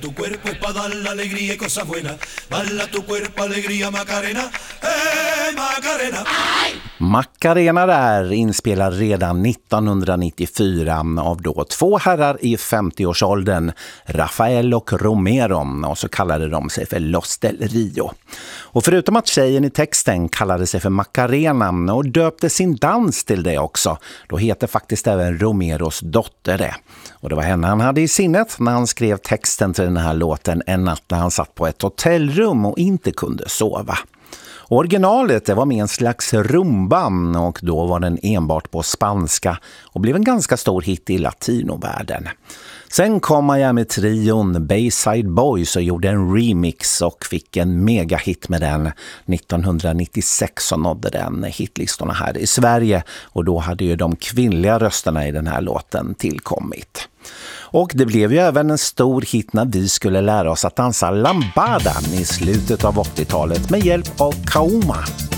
Tu cuerpo es para dar la alegría y cosas buenas. Bala tu cuerpo, alegría, Macarena. Macarena. Macarena där, inspelad redan 1994 av då två herrar i 50-årsåldern, Rafael och Romero, och så kallade de sig för Los del Rio. Och förutom att tjejen i texten kallade sig för Macarena och döpte sin dans till det också, då heter faktiskt även Romeros dotter det. Och det var henne han hade i sinnet när han skrev texten till den här låten en natt när han satt på ett hotellrum och inte kunde sova. Originalet det var med en slags rumba och då var den enbart på spanska och blev en ganska stor hit i latinovärlden. Sen kom Miami-trion Bayside Boys och gjorde en remix och fick en megahit med den 1996 och nådde den hitlistorna här i Sverige, och då hade ju de kvinnliga rösterna i den här låten tillkommit. Och det blev ju även en stor hit när vi skulle lära oss att dansa lambada i slutet av 80-talet med hjälp av Kaoma.